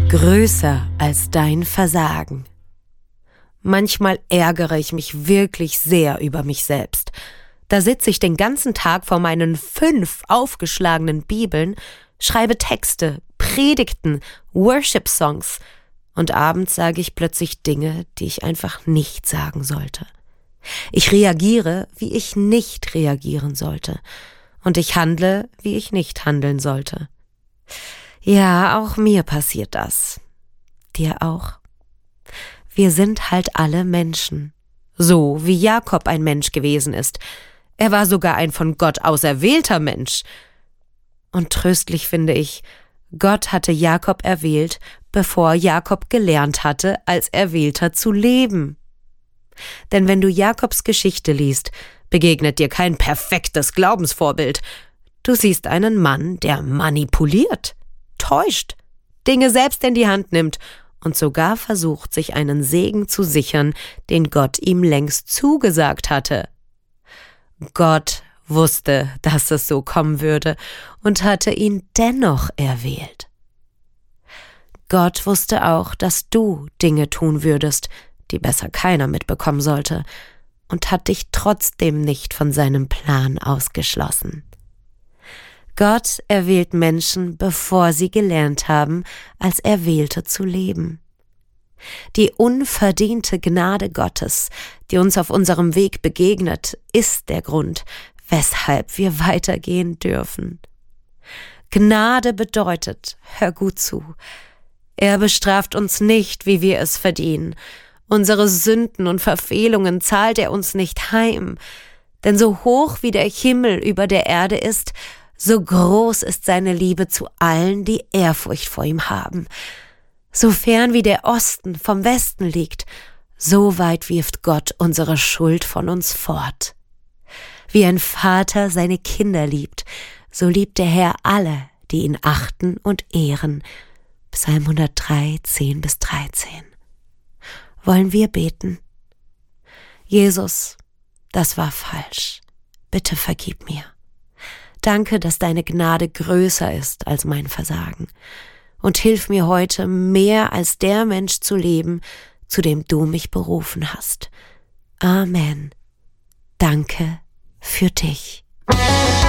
Größer als dein Versagen. Manchmal ärgere ich mich wirklich sehr über mich selbst. Da sitze ich den ganzen Tag vor meinen 5 aufgeschlagenen Bibeln, schreibe Texte, Predigten, Worship-Songs und abends sage ich plötzlich Dinge, die ich einfach nicht sagen sollte. Ich reagiere, wie ich nicht reagieren sollte und ich handle, wie ich nicht handeln sollte. Ja, auch mir passiert das. Dir auch? Wir sind halt alle Menschen. So wie Jakob ein Mensch gewesen ist. Er war sogar ein von Gott auserwählter Mensch. Und tröstlich finde ich, Gott hatte Jakob erwählt, bevor Jakob gelernt hatte, als Erwählter zu leben. Denn wenn du Jakobs Geschichte liest, begegnet dir kein perfektes Glaubensvorbild. Du siehst einen Mann, der manipuliert, täuscht, Dinge selbst in die Hand nimmt und sogar versucht, sich einen Segen zu sichern, den Gott ihm längst zugesagt hatte. Gott wusste, dass es so kommen würde und hatte ihn dennoch erwählt. Gott wusste auch, dass du Dinge tun würdest, die besser keiner mitbekommen sollte, und hat dich trotzdem nicht von seinem Plan ausgeschlossen. Gott erwählt Menschen, bevor sie gelernt haben, als Erwählte zu leben. Die unverdiente Gnade Gottes, die uns auf unserem Weg begegnet, ist der Grund, weshalb wir weitergehen dürfen. Gnade bedeutet, hör gut zu, er bestraft uns nicht, wie wir es verdienen. Unsere Sünden und Verfehlungen zahlt er uns nicht heim, denn so hoch wie der Himmel über der Erde ist, so groß ist seine Liebe zu allen, die Ehrfurcht vor ihm haben. So fern wie der Osten vom Westen liegt, so weit wirft Gott unsere Schuld von uns fort. Wie ein Vater seine Kinder liebt, so liebt der Herr alle, die ihn achten und ehren. Psalm 103, 10-13. Wollen wir beten? Jesus, das war falsch. Bitte vergib mir. Danke, dass deine Gnade größer ist als mein Versagen. Und hilf mir heute, mehr als der Mensch zu leben, zu dem du mich berufen hast. Amen. Danke für dich.